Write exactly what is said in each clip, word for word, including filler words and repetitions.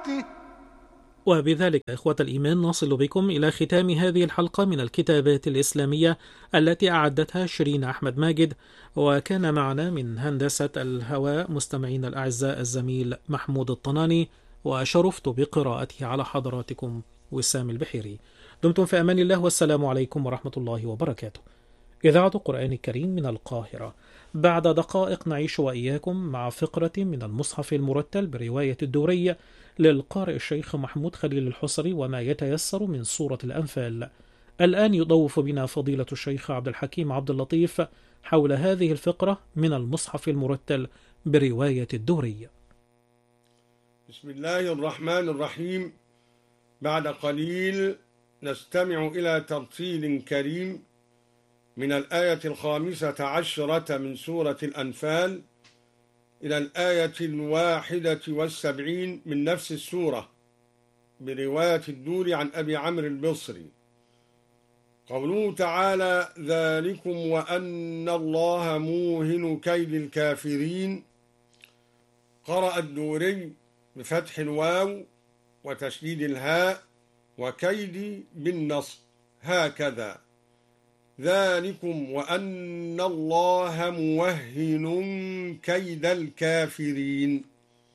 حياتي. وبذلك إخوة الإيمان نصل بكم إلى ختام هذه الحلقة من الكتابات الإسلامية التي أعدتها شيرين أحمد ماجد، وكان معنا من هندسة الهواء مستمعين الأعزاء الزميل محمود الطناني، وشرفت بقراءته على حضراتكم وسام البحيري. دمتم في أمان الله، والسلام عليكم ورحمة الله وبركاته. إذاعة القرآن الكريم من القاهرة. بعد دقائق نعيش وإياكم مع فقرة من المصحف المرتل برواية الدوري للقارئ الشيخ محمود خليل الحصري وما يتيسر من سورة الأنفال. الآن يضوف بنا فضيلة الشيخ عبد الحكيم عبد اللطيف حول هذه الفقرة من المصحف المرتل برواية الدوري. بسم الله الرحمن الرحيم. بعد قليل نستمع إلى ترتيل كريم من الآية الخامسة عشرة من سورة الأنفال إلى الآية الواحدة والسبعين من نفس السورة برواية الدوري عن أبي عمرو البصري. قوله تعالى: ذلكم وأن الله موهن كيد الكافرين. قرأ الدوري بفتح الواو وتشديد الهاء وكيد بالنصب هكذا: ذلكم وأن الله موهن كيد الكافرين،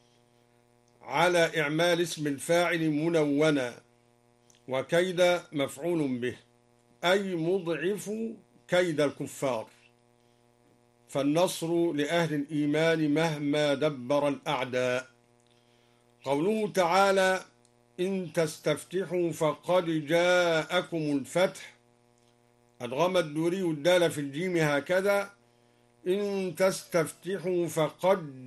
على إعمال اسم الفاعل منونا، وكيد مفعول به أي مضعف كيد الكفار، فالنصر لأهل الإيمان مهما دبر الأعداء. قوله تعالى: إن تستفتحوا فقد جاءكم الفتح. أدغم الدوري الدال في الجيم هكذا: إن تستفتحوا فقد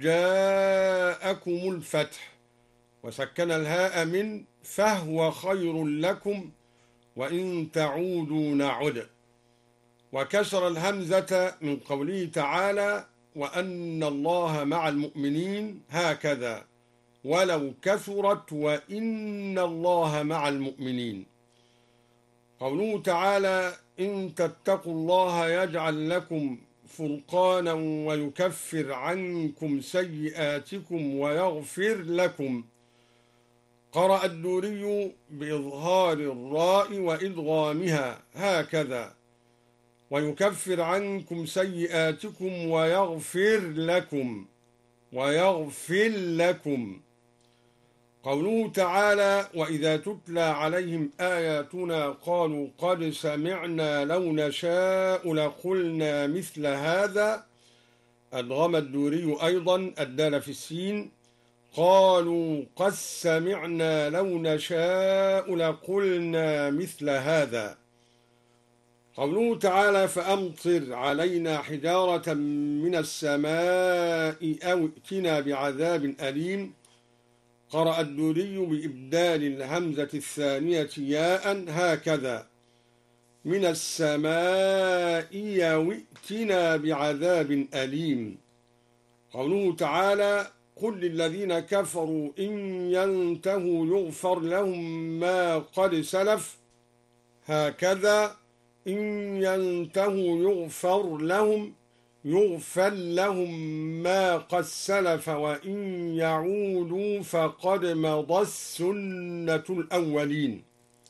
جاءكم الفتح، وسكن الهاء من فهو خير لكم وإن تعودوا نعد، وكسر الهمزة من قوله تعالى: وأن الله مع المؤمنين هكذا ولو كثرت وإن الله مع المؤمنين. قوله تعالى: إن تتقوا الله يجعل لكم فرقانا ويكفر عنكم سيئاتكم ويغفر لكم. قرأ الدوري بإظهار الراء وإدغامها هكذا: ويكفر عنكم سيئاتكم ويغفر لكم ويغفر لكم. قوله تعالى: وإذا تتلى عليهم آياتنا قالوا قد سمعنا لو نشاء لقلنا مثل هذا. أدغم الدوري أيضا الدال في السين: قالوا قد سمعنا لو نشاء لقلنا مثل هذا. قوله تعالى: فأمطر علينا حجارة من السماء أو ائتنا بعذاب أليم. قرأ الدوري بإبدال الهمزة الثانية ياء هكذا: من السماء وائتنا بعذاب أليم. قوله تعالى: قل للذين كفروا إن ينتهوا يغفر لهم ما قد سلف هكذا: إن ينتهوا يغفر لهم يغفر لهم ما قد سلف وإن يعودوا فقد مضت سنة الأولين.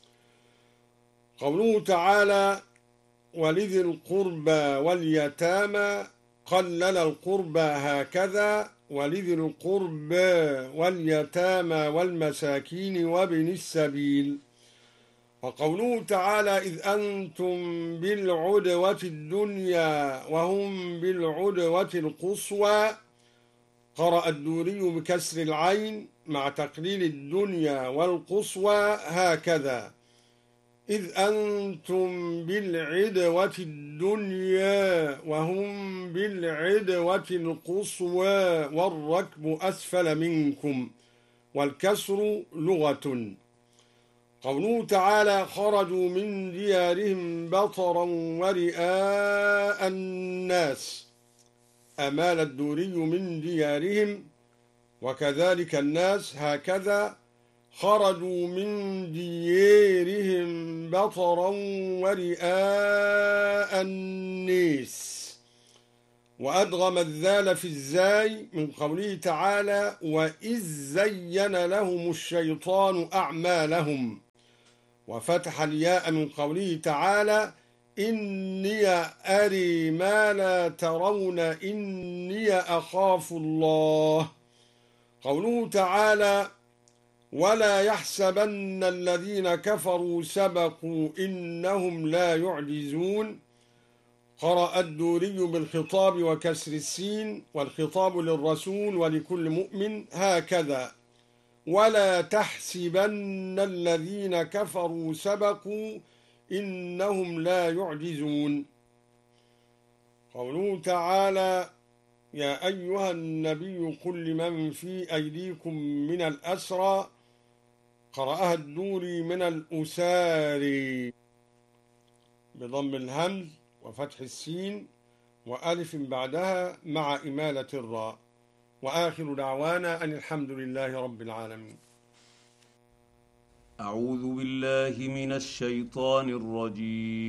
قوله تعالى: ولذي القربى واليتامى. قلل القربى هكذا: ولذي القربى واليتامى والمساكين وابن السبيل. وقوله تعالى: إذ أنتم بالعدوة الدنيا وهم بالعدوة القصوى. قرأ الدوري بكسر العين مع تقليل الدنيا والقصوى هكذا: إذ أنتم بالعدوة الدنيا وهم بالعدوة القصوى والركب أسفل منكم، والكسر لغة. قوله تعالى: خرجوا من ديارهم بطرا ورئاء الناس. أمال الدوري من ديارهم وكذلك الناس هكذا: خرجوا من ديارهم بطرا ورئاء الناس. وأدغم الذال في الزاي من قوله تعالى وإذ زين لهم الشيطان أعمالهم، وفتح الياء من قوله تعالى إني أري ما لا ترون إني أخاف الله. قوله تعالى ولا يحسبن الذين كفروا سبقوا إنهم لا يعجزون، قرأ الدوري بالخطاب وكسر السين، والخطاب للرسول ولكل مؤمن هكذا ولا تحسبن الذين كفروا سبقوا إنهم لا يعجزون. قوله تعالى يا أيها النبي قل لمن في أيديكم من الأسرى، قرأها الدوري من الأساري بضم الهمز وفتح السين وألف بعدها مع إمالة الراء. وآخر دعوانا أن الحمد لله رب العالمين. أعوذ بالله من الشيطان الرجيم.